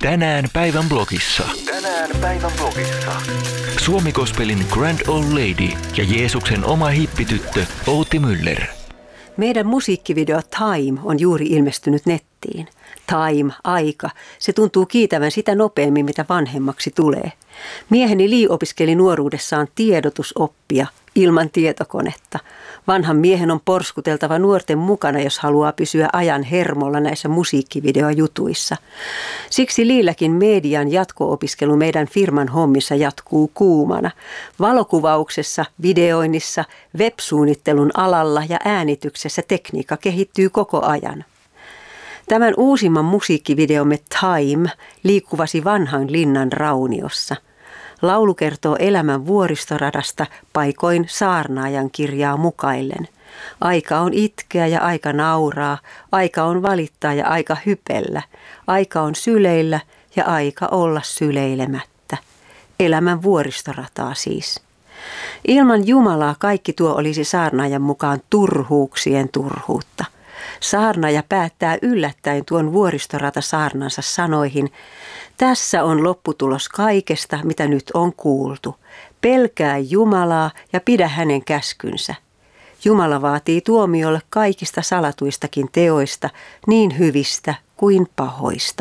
Tänään päivän blogissa. Suomi Gospelin Grand Old Lady ja Jeesuksen oma hippityttö Outi Müller. Meidän musiikkivideo Time on juuri ilmestynyt nettiin. Time, aika, se tuntuu kiitävän sitä nopeammin, mitä vanhemmaksi tulee. Mieheni Lee opiskeli nuoruudessaan tiedotusoppia ilman tietokonetta. Vanhan miehen on porskuteltava nuorten mukana, jos haluaa pysyä ajan hermolla näissä musiikkivideojutuissa. Siksi Leelläkin median jatko-opiskelu meidän firman hommissa jatkuu kuumana. Valokuvauksessa, videoinnissa, web-suunnittelun alalla ja äänityksessä tekniikka kehittyy koko ajan. Tämän uusimman musiikkivideomme Time liikkuvasi vanhan linnan rauniossa. Laulu kertoo elämän vuoristoradasta paikoin saarnaajan kirjaa mukaillen. Aika on itkeä ja aika nauraa, aika on valittaa ja aika hypellä, aika on syleillä ja aika olla syleilemättä. Elämän vuoristorataa siis. Ilman Jumalaa kaikki tuo olisi saarnaajan mukaan turhuuksien turhuutta. Saarnaaja päättää yllättäen tuon vuoristorata-saarnansa sanoihin: tässä on lopputulos kaikesta, mitä nyt on kuultu. Pelkää Jumalaa ja pidä hänen käskynsä. Jumala vaatii tuomiolle kaikista salatuistakin teoista, niin hyvistä kuin pahoista.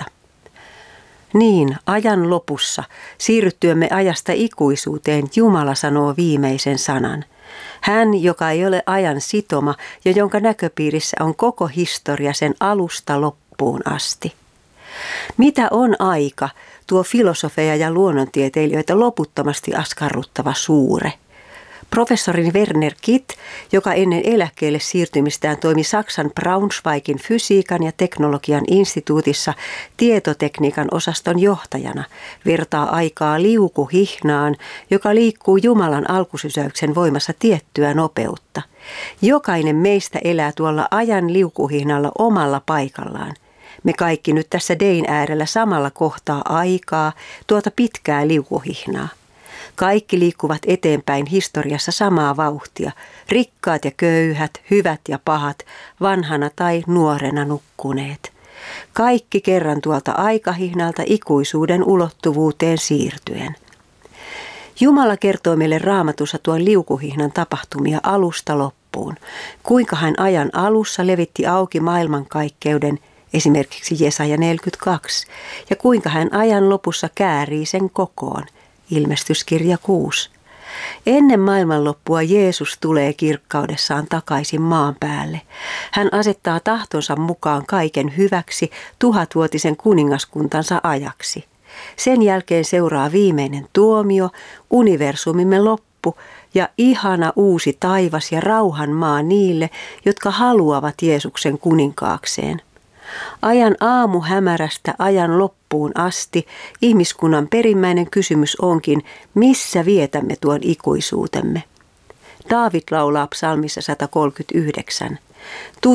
Niin, ajan lopussa, siirryttyämme ajasta ikuisuuteen, Jumala sanoo viimeisen sanan. Hän, joka ei ole ajan sitoma ja jonka näköpiirissä on koko historia sen alusta loppuun asti. Mitä on aika, tuo filosofeja ja luonnontieteilijöitä loputtomasti askarruttava suure? Professori Werner Kitt, joka ennen eläkkeelle siirtymistään toimi Saksan Braunschweigin fysiikan ja teknologian instituutissa tietotekniikan osaston johtajana, vertaa aikaa liukuhihnaan, joka liikkuu Jumalan alkusysäyksen voimassa tiettyä nopeutta. Jokainen meistä elää tuolla ajan liukuhihnalla omalla paikallaan. Me kaikki nyt tässä Dein äärellä samalla kohtaa aikaa, tuota pitkää liukuhihnaa. Kaikki liikkuvat eteenpäin historiassa samaa vauhtia, rikkaat ja köyhät, hyvät ja pahat, vanhana tai nuorena nukkuneet. Kaikki kerran tuolta aikahihnalta ikuisuuden ulottuvuuteen siirtyen. Jumala kertoo meille Raamatussa tuon liukuhihnan tapahtumia alusta loppuun. Kuinka hän ajan alussa levitti auki maailmankaikkeuden, esimerkiksi Jesaja 42, ja kuinka hän ajan lopussa käärii sen kokoon. Ilmestyskirja 6. Ennen maailmanloppua Jeesus tulee kirkkaudessaan takaisin maan päälle. Hän asettaa tahtonsa mukaan kaiken hyväksi tuhatvuotisen kuningaskuntansa ajaksi. Sen jälkeen seuraa viimeinen tuomio, universumimme loppu ja ihana uusi taivas ja rauhan maa niille, jotka haluavat Jeesuksen kuninkaakseen. Ajan aamuhämärästä ajan loppuun asti ihmiskunnan perimmäinen kysymys onkin, missä vietämme tuon ikuisuutemme. Daavid laulaa psalmissa 139.